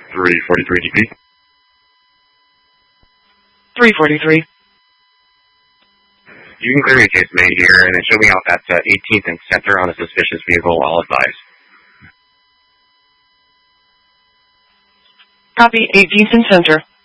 343 DP. 343. You can clear your case made here, and then show me out at 18th and Center on a suspicious vehicle, I'll advise. Copy, 18th and Center.